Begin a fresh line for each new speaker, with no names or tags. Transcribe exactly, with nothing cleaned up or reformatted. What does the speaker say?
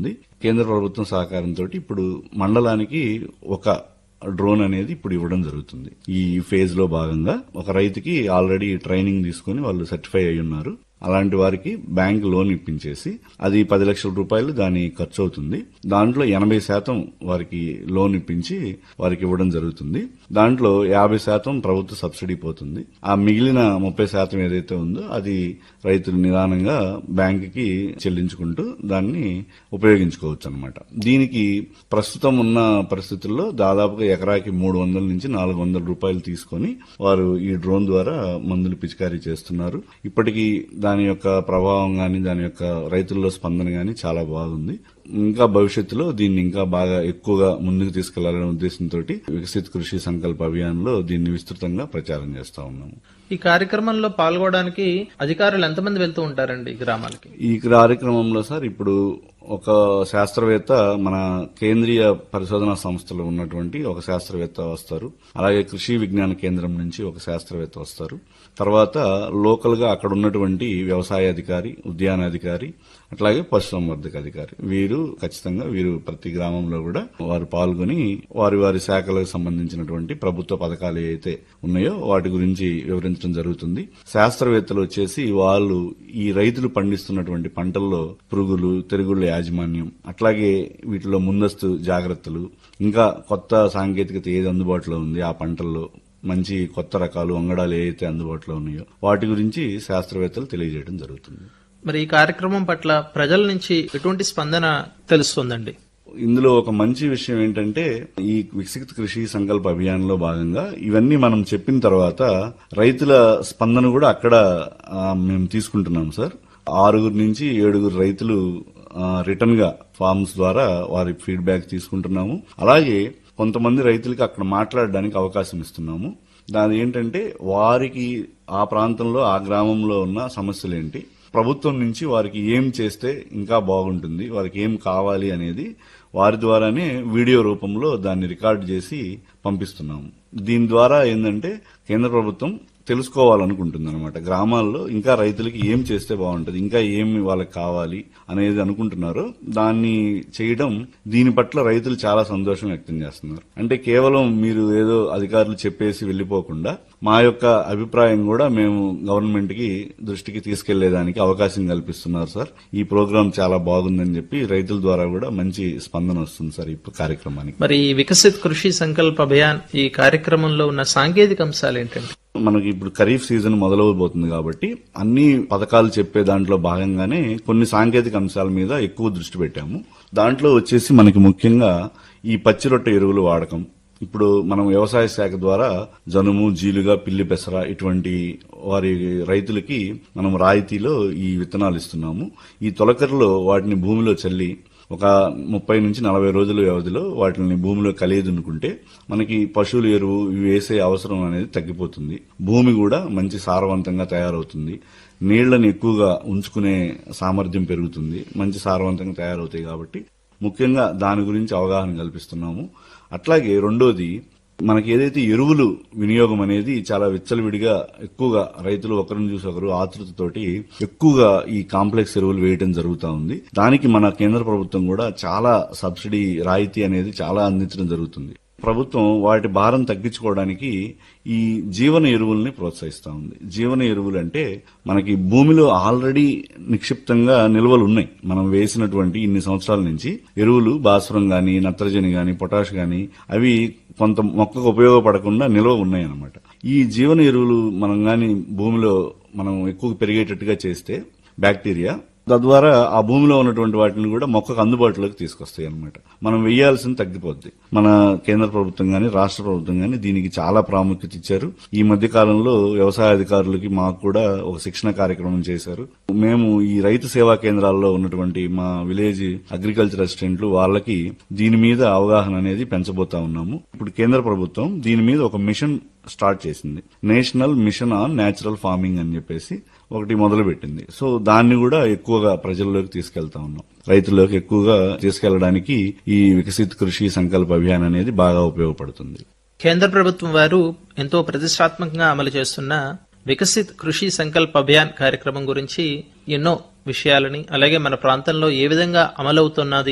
జరుగుతుంది. కేంద్ర ప్రభుత్వం సహకారంతో ఇప్పుడు మండలానికి ఒక డ్రోన్ అనేది ఇప్పుడు ఇవ్వడం జరుగుతుంది. ఈ ఫేజ్ లో భాగంగా ఒక రైతుకి ఆల్రెడీ ట్రైనింగ్ తీసుకుని వాళ్ళు సర్టిఫై అయి ఉన్నారు. అలాంటి వారికి బ్యాంక్ లోన్ ఇప్పించేసి అది పది లక్షల రూపాయలు దాని ఖర్చు అవుతుంది. దాంట్లో ఎనభై శాతం వారికి లోన్ ఇప్పించి వారికి ఇవ్వడం జరుగుతుంది. దాంట్లో యాభై శాతం ప్రభుత్వ సబ్సిడీ పోతుంది. ఆ మిగిలిన ముప్పై శాతం ఏదైతే ఉందో అది రైతులు నిదానంగా బ్యాంకుకి చెల్లించుకుంటూ దాన్ని ఉపయోగించుకోవచ్చు అన్నమాట. దీనికి ప్రస్తుతం ఉన్న పరిస్థితుల్లో దాదాపుగా ఎకరాకి మూడు వందల నుంచి నాలుగు వందల రూపాయలు తీసుకుని వారు ఈ డ్రోన్ ద్వారా మందులు పిచికారీ చేస్తున్నారు. ఇప్పటికీ దాని యొక్క ప్రభావం గాని దాని యొక్క రైతుల్లో స్పందన గాని చాలా బాగుంది. ఇంకా భవిష్యత్తులో దీన్ని ఇంకా బాగా ఎక్కువగా ముందుకు తీసుకెళ్లాలనే ఉద్దేశంతో వికసిత్ కృషి సంకల్ప అభియాన్ లో దీన్ని విస్తృతంగా ప్రచారం చేస్తా ఉన్నాము.
ఈ కార్యక్రమంలో పాల్గొనడానికి అధికారులు ఎంతమంది వెళ్తూ ఉంటారండి గ్రామాలకి?
ఈ కార్యక్రమంలో సార్ ఇప్పుడు ఒక శాస్త్రవేత్త మన కేంద్రీయ పరిశోధనా సంస్థలో ఉన్నటువంటి ఒక శాస్త్రవేత్త వస్తారు. అలాగే కృషి విజ్ఞాన కేంద్రం నుంచి ఒక శాస్త్రవేత్త వస్తారు. తర్వాత లోకల్ గా అక్కడ ఉన్నటువంటి వ్యవసాయ అధికారి, ఉద్యానాధికారి, అట్లాగే పశుసంవర్ధక అధికారి వీరు ఖచ్చితంగా వీరు ప్రతి గ్రామంలో కూడా వారు పాల్గొని వారి వారి శాఖలకు సంబంధించినటువంటి ప్రభుత్వ పథకాలు ఏవైతే ఉన్నాయో వాటి గురించి వివరించడం జరుగుతుంది. శాస్త్రవేత్తలు వచ్చేసి వాళ్ళు ఈ రైతులు పండిస్తున్నటువంటి పంటల్లో పురుగులు, తెరుగుళ్ల యాజమాన్యం, అట్లాగే వీటిలో ముందస్తు జాగ్రత్తలు, ఇంకా కొత్త సాంకేతికత ఏది అందుబాటులో ఉంది ఆ పంటల్లో, మంచి కొత్త రకాలు వంగడాలు ఏవైతే అందుబాటులో ఉన్నాయో వాటి గురించి శాస్త్రవేత్తలు తెలియజేయడం జరుగుతుంది.
మరి ఈ కార్యక్రమం పట్ల ప్రజల నుంచి ఎటువంటి స్పందన తెలుస్తుందండి?
ఇందులో ఒక మంచి విషయం ఏంటంటే ఈ వికసిత్ కృషి సంకల్ప అభియాన్ లో భాగంగా ఇవన్నీ మనం చెప్పిన తర్వాత రైతుల స్పందన కూడా అక్కడ మేము తీసుకుంటున్నాం సార్. ఆరుగురు నుంచి ఏడుగురు రైతులు రిటర్న్ గా ఫార్మ్స్ ద్వారా వారి ఫీడ్బ్యాక్ తీసుకుంటున్నాము. అలాగే కొంతమంది రైతులకి అక్కడ మాట్లాడడానికి అవకాశం ఇస్తున్నాము. దాని ఏంటంటే వారికి ఆ ప్రాంతంలో ఆ గ్రామంలో ఉన్న సమస్యలు ఏంటి, ప్రభుత్వం నుంచి వారికి ఏం చేస్తే ఇంకా బాగుంటుంది, వారికి ఏం కావాలి అనేది వారి ద్వారానే వీడియో రూపంలో దాన్ని రికార్డు చేసి పంపిస్తున్నాము. దీని ద్వారా ఏంటంటే కేంద్ర ప్రభుత్వం తెలుసుకోవాలనుకుంటుంది అనమాట. గ్రామాల్లో ఇంకా రైతులకి ఏం చేస్తే బాగుంటుంది, ఇంకా ఏమి వాళ్ళకి కావాలి అనేది అనుకుంటున్నారో దాన్ని చేయడం, దీని పట్ల రైతులు చాలా సంతోషం వ్యక్తం చేస్తున్నారు. అంటే కేవలం మీరు ఏదో అధికారులు చెప్పేసి వెళ్లిపోకుండా మా యొక్క అభిప్రాయం కూడా మేము గవర్నమెంట్ కి దృష్టికి తీసుకెళ్లేదానికి అవకాశం కల్పిస్తున్నారు సార్. ఈ ప్రోగ్రాం చాలా బాగుందని చెప్పి రైతుల ద్వారా కూడా మంచి స్పందన వస్తుంది సార్ ఈ కార్యక్రమానికి.
మరి వికసిత్ కృషి సంకల్ప అభియాన్ ఈ కార్యక్రమంలో ఉన్న సాంకేతిక అంశాలు ఏంటంటే?
మనకి ఇప్పుడు ఖరీఫ్ సీజన్ మొదలవబోతుంది కాబట్టి అన్ని పథకాలు చెప్పే దాంట్లో భాగంగానే కొన్ని సాంకేతిక అంశాల మీద ఎక్కువ దృష్టి పెట్టాము. దాంట్లో వచ్చేసి మనకి ముఖ్యంగా ఈ పచ్చి రొట్టె ఎరువుల వాడకం. ఇప్పుడు మనం వ్యవసాయ శాఖ ద్వారా జనుము, జీలుగా, పిల్లి పెసర ఇటువంటి వారి రైతులకి మనం రాయితీలో ఈ విత్తనాలు ఇస్తున్నాము. ఈ తొలకరిలో వాటిని భూమిలో చల్లి ఒక ముప్పై నుంచి నలభై రోజుల వ్యవధిలో వాటిని భూమిలో కలియదున్నుకుంటే మనకి పశువుల ఎరువు ఇవి వేసే అవసరం అనేది తగ్గిపోతుంది. భూమి కూడా మంచి సారవంతంగా తయారవుతుంది. నీళ్లను ఎక్కువగా ఉంచుకునే సామర్థ్యం పెరుగుతుంది. మంచి సారవంతంగా తయారవుతాయి కాబట్టి ముఖ్యంగా దాని గురించి అవగాహన కల్పిస్తున్నాము. అట్లాగే రెండోది మనకి ఏదైతే ఎరువులు వినియోగం అనేది చాలా విచ్చలవిడిగా ఎక్కువగా రైతులు ఒకరిని చూసి ఒకరు ఆతృతతోటి ఎక్కువగా ఈ కాంప్లెక్స్ ఎరువులు వేయడం జరుగుతూ ఉంది. దానికి మన కేంద్ర ప్రభుత్వం కూడా చాలా సబ్సిడీ రాయితీ అనేది చాలా అందించడం జరుగుతుంది. ప్రభుత్వం వాటి భారం తగ్గించుకోవడానికి ఈ జీవన ఎరువుల్ని ప్రోత్సహిస్తా ఉంది. జీవన ఎరువులు అంటే మనకి భూమిలో ఆల్రెడీ నిక్షిప్తంగా నిల్వలు ఉన్నాయి. మనం వేసినటువంటి ఇన్ని సంవత్సరాల నుంచి ఎరువులు భాస్వరం గాని, నత్రజని గాని, పొటాష్ గాని అవి కొంత మొక్కకు ఉపయోగపడకుండా నిల్వ ఉన్నాయి అన్నమాట. ఈ జీవన ఎరువులు మనం గాని భూమిలో మనం ఎక్కువ పెరిగేటట్టుగా చేస్తే బ్యాక్టీరియా తద్వారా ఆ భూమిలో ఉన్నటువంటి వాటిని కూడా మొక్కకు అందుబాటులోకి తీసుకొస్తాయి అన్నమాట. మనం వేయాల్సింది తగ్గిపోద్ది. మన కేంద్ర ప్రభుత్వం గాని, రాష్ట్ర ప్రభుత్వం గాని దీనికి చాలా ప్రాముఖ్యత ఇచ్చారు. ఈ మధ్య కాలంలో వ్యవసాయ అధికారులకి మాకు కూడా ఒక శిక్షణ కార్యక్రమం చేశారు. మేము ఈ రైతు సేవా కేంద్రాల్లో ఉన్నటువంటి మా విలేజ్ అగ్రికల్చర్ అసిస్టెంట్లు వాళ్ళకి దీని మీద అవగాహన అనేది పెంచబోతా ఉన్నాము. ఇప్పుడు కేంద్ర ప్రభుత్వం దీని మీద ఒక మిషన్ స్టార్ట్ చేసింది. National mission on natural farming అని చెప్పేసి ఒకటి మొదలు పెట్టింది. సో దాన్ని కూడా ఎక్కువగా ప్రజల్లోకి తీసుకెళ్తా ఉన్నాం. రైతుల్లోకి ఎక్కువగా తీసుకెళ్లడానికి ఈ వికసిత్ కృషి సంకల్ప అభియాన్ అనేది బాగా ఉపయోగపడుతుంది.
కేంద్ర ప్రభుత్వం వారు ఎంతో ప్రతిష్టాత్మకంగా అమలు చేస్తున్న వికసిత్ కృషి సంకల్ప అభియాన్ కార్యక్రమం గురించి ఎన్నో విషయాలని, అలాగే మన ప్రాంతంలో ఏ విధంగా అమలవుతున్నది